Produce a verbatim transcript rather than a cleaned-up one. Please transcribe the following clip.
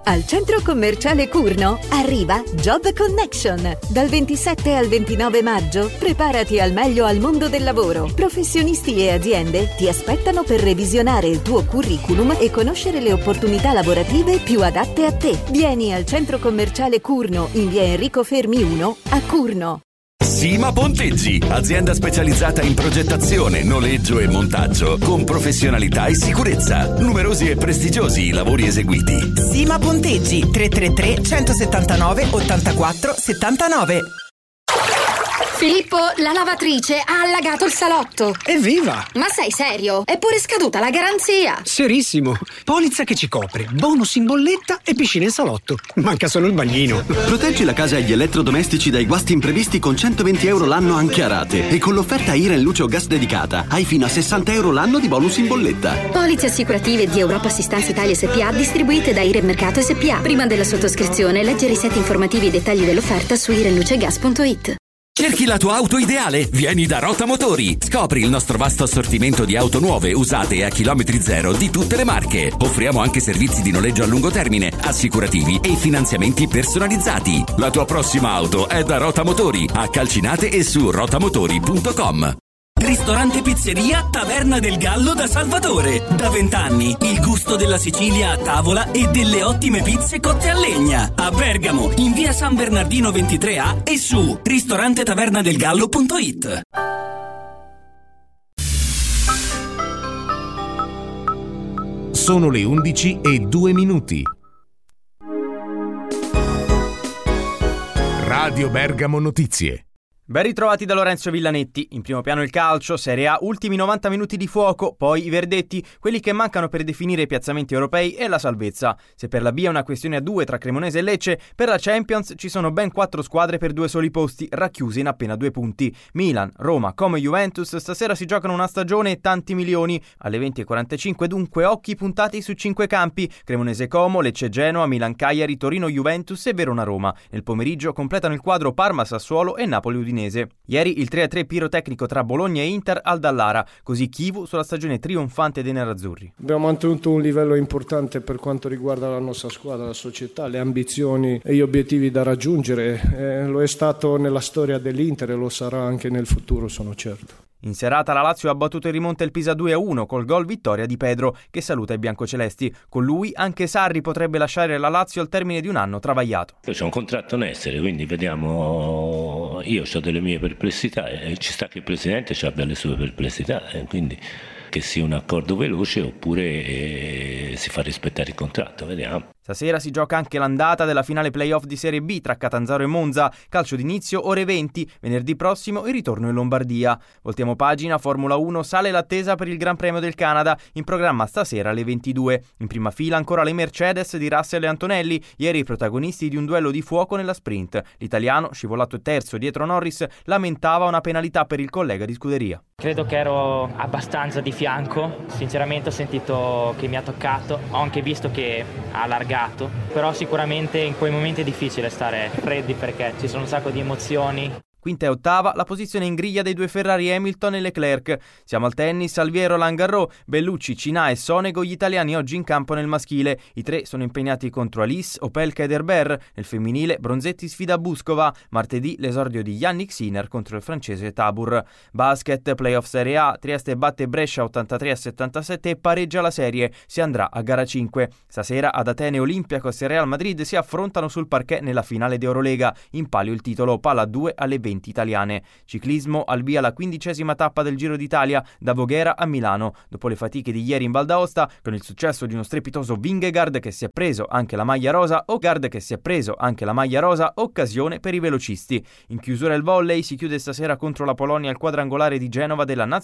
Al centro commerciale Curno arriva Job Connection. Dal ventisette al ventinove maggio preparati al meglio al mondo del lavoro. Professionisti e aziende ti aspettano per revisionare il tuo curriculum e conoscere le opportunità lavorative più adatte a te. Vieni al centro commerciale Curno in via Enrico Fermi uno a Curno. Sima Ponteggi, azienda specializzata in progettazione, noleggio e montaggio con professionalità e sicurezza. Numerosi e prestigiosi i lavori eseguiti. Sima Ponteggi, tre tre tre centosettantanove ottantaquattro settantanove. Filippo, la lavatrice ha allagato il salotto. Evviva! Ma sei serio? È pure scaduta la garanzia. Serissimo. Polizza che ci copre, bonus in bolletta e piscina in salotto. Manca solo il bagnino. Proteggi la casa e gli elettrodomestici dai guasti imprevisti con centoventi euro l'anno anche a rate. E con l'offerta Iren Luce o Gas dedicata hai fino a sessanta euro l'anno di bonus in bolletta. Polizze assicurative di Europa Assistenza Italia S P A distribuite da Iren Mercato S P A. Prima della sottoscrizione leggere i set informativi e i dettagli dell'offerta su irenlucegas punto it. Cerchi la tua auto ideale? Vieni da Rota Motori. Scopri il nostro vasto assortimento di auto nuove, usate e a chilometri zero di tutte le marche. Offriamo anche servizi di noleggio a lungo termine, assicurativi e finanziamenti personalizzati. La tua prossima auto è da Rota Motori, a Calcinate e su rotamotori punto com. Ristorante Pizzeria Taverna del Gallo da Salvatore. Da vent'anni il gusto della Sicilia a tavola e delle ottime pizze cotte a legna. A Bergamo, in via San Bernardino ventitré A e su ristorante tavernadelgallo punto it. Sono le undici e due minuti. Radio Bergamo Notizie. Ben ritrovati da Lorenzo Villanetti. In primo piano il calcio, Serie A, ultimi novanta minuti di fuoco, poi i verdetti, quelli che mancano per definire i piazzamenti europei e la salvezza. Se per la B è una questione a due tra Cremonese e Lecce, per la Champions ci sono ben quattro squadre per due soli posti, racchiuse in appena due punti. Milan, Roma, come Juventus, stasera si giocano una stagione e tanti milioni. Alle venti e quarantacinque dunque occhi puntati su cinque campi: Cremonese Como, Lecce Genoa, Milan Cagliari, Torino Juventus e Verona Roma. Nel pomeriggio completano il quadro Parma Sassuolo e Napoli Udinese. Ieri il tre a tre pirotecnico tra Bologna e Inter al Dallara, così Chivu sulla stagione trionfante dei nerazzurri. Abbiamo mantenuto un livello importante per quanto riguarda la nostra squadra, la società, le ambizioni e gli obiettivi da raggiungere. Eh, lo è stato nella storia dell'Inter e lo sarà anche nel futuro, sono certo. In serata la Lazio ha battuto in rimonta il Pisa due a uno col gol vittoria di Pedro, che saluta i biancocelesti. Con lui anche Sarri potrebbe lasciare la Lazio al termine di un anno travagliato. C'è un contratto in essere, quindi vediamo. Io ho delle mie perplessità e ci sta che il presidente abbia le sue perplessità, e quindi che sia un accordo veloce oppure eh, si fa rispettare il contratto, vediamo. Stasera si gioca anche l'andata della finale playoff di Serie B tra Catanzaro e Monza, calcio d'inizio ore venti, venerdì prossimo il ritorno in Lombardia. Voltiamo pagina, Formula uno, sale l'attesa per il Gran Premio del Canada, in programma stasera alle ventidue. In prima fila ancora le Mercedes di Russell e Antonelli, ieri i protagonisti di un duello di fuoco nella sprint. L'italiano, scivolato terzo dietro Norris, lamentava una penalità per il collega di scuderia. Credo che ero abbastanza di fianco, sinceramente ho sentito che mi ha toccato, ho anche visto che ha allargato, però sicuramente in quei momenti è difficile stare freddi perché ci sono un sacco di emozioni. Quinta e ottava, la posizione in griglia dei due Ferrari Hamilton e Leclerc. Siamo al tennis, Alviero, Roland Garros, Bellucci, Cinà e Sonego, gli italiani oggi in campo nel maschile. I tre sono impegnati contro Alice, Opelka ed Herbert. Nel femminile, Bronzetti sfida Buskova. Martedì, l'esordio di Yannick Sinner contro il francese Tabur. Basket, playoff Serie A, Trieste batte Brescia ottantatré a settantasette e pareggia la serie. Si andrà a gara cinque. Stasera ad Atene, Olympiacos e Real Madrid si affrontano sul parquet nella finale di Eurolega. In palio il titolo, palla due alle venti italiane. Ciclismo, al via la quindicesima tappa del Giro d'Italia da Voghera a Milano. Dopo le fatiche di ieri in Val d'Aosta, con il successo di uno strepitoso Vingegaard che si è preso anche la maglia rosa, Ogard che si è preso anche la maglia rosa, occasione per i velocisti. In chiusura il volley, si chiude stasera contro la Polonia il quadrangolare di Genova della Nazionale